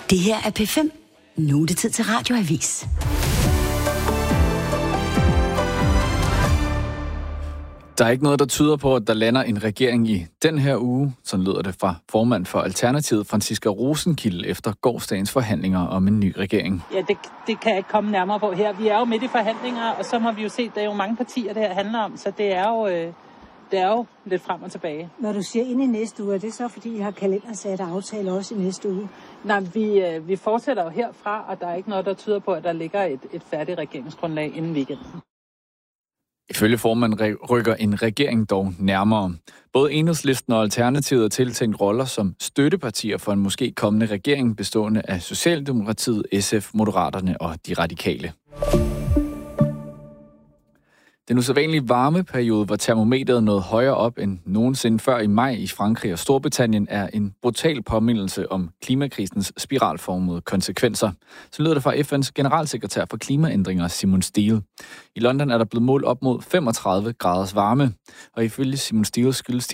Det her er P5. Nu er det tid til Radioavis. Der er ikke noget, der tyder på, at der lander en regering i den her uge. Sådan lyder det fra formand for Alternativet, Franciska Rosenkilde, efter gårsdagens forhandlinger om en ny regering. Ja, det kan jeg ikke komme nærmere på her. Vi er jo midt i forhandlinger, og så må vi jo se, at der er jo mange partier, det her handler om. Så det er jo lidt frem og tilbage. Når du siger ind i næste uge, er det så, fordi I har kalendersat aftale også i næste uge? Nej, vi fortsætter jo herfra, og der er ikke noget, der tyder på, at der ligger et færdigt regeringsgrundlag inden weekenden. Ifølge formanden rykker en regering dog nærmere. Både Enhedslisten og Alternativet er tiltænkt roller som støttepartier for en måske kommende regering bestående af Socialdemokratiet, SF, Moderaterne og De Radikale. Den usædvanlige varmeperiode, hvor termometeret nåede højere op end nogensinde før i maj i Frankrig og Storbritannien, er en brutal påmindelse om klimakrisens spiralformede konsekvenser. Så lyder det fra FN's generalsekretær for klimaændringer, Simon Stiel. I London er der blevet målt op mod 35 graders varme, og ifølge Simon Stiel skyldes